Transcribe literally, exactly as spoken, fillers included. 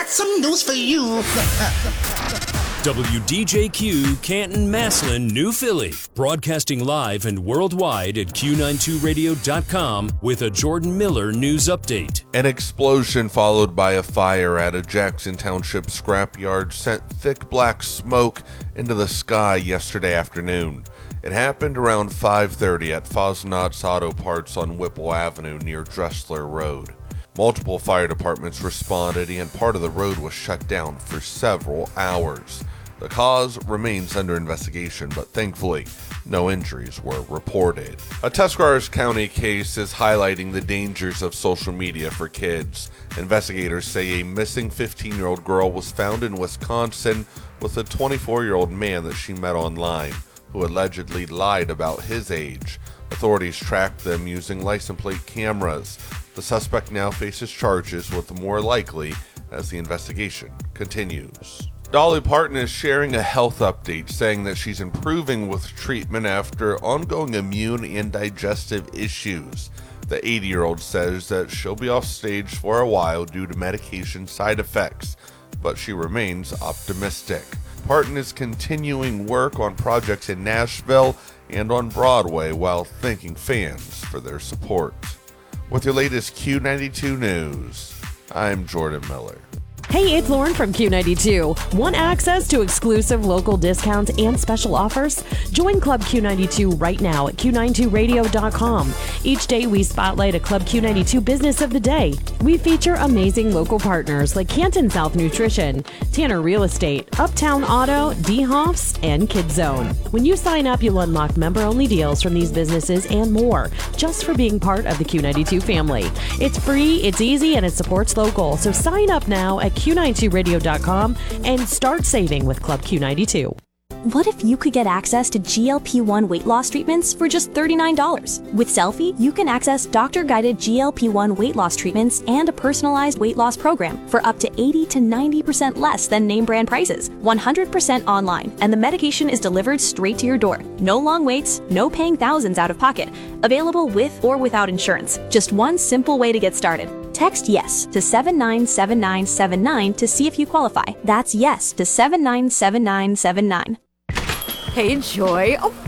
got some news for you. W D J Q, Canton, Massillon, New Philly. Broadcasting live and worldwide at Q ninety-two radio dot com with a Jordan Miller news update. An explosion followed by a fire at a Jackson Township scrapyard sent thick black smoke into the sky yesterday afternoon. It happened around five thirty at Fosnot's Auto Parts on Whipple Avenue near Dressler Road. Multiple fire departments responded and part of the road was shut down for several hours. The cause remains under investigation, but thankfully, no injuries were reported. A Tuscarawas County case is highlighting the dangers of social media for kids. Investigators say a missing fifteen-year-old girl was found in Wisconsin with a twenty-four-year-old man that she met online, who allegedly lied about his age. Authorities tracked them using license plate cameras. The suspect now faces charges with the more likely as the investigation continues. Dolly Parton is sharing a health update saying that she's improving with treatment after ongoing immune and digestive issues. The eighty-year-old says that she'll be off stage for a while due to medication side effects, but she remains optimistic. Parton is continuing work on projects in Nashville and on Broadway while thanking fans for their support. With your latest Q ninety-two news, I'm Jordan Miller. Hey, it's Lauren from Q ninety-two. Want access to exclusive local discounts and special offers? Join Club Q ninety-two right now at Q ninety-two radio dot com. Each day we spotlight a Club Q ninety-two business of the day. We feature amazing local partners like Canton South Nutrition, Tanner Real Estate, Uptown Auto, D-Hoffs, and Kid Zone. When you sign up, you'll unlock member-only deals from these businesses and more, just for being part of the Q ninety-two family. It's free, it's easy, and it supports local. So sign up now at Q ninety-two radio dot com and start saving with Club Q ninety-two. What if you could get access to G L P one weight loss treatments for just thirty-nine dollars? With Selfie, you can access doctor-guided G L P one weight loss treatments and a personalized weight loss program for up to eighty to ninety percent less than name brand prices, one hundred percent online, and the medication is delivered straight to your door. No long waits, no paying thousands out of pocket. Available with or without insurance. Just one simple way to get started. Text YES to seven nine seven nine seven nine to see if you qualify. That's YES to seven nine seven nine seven nine. Hey, Joy. Oh,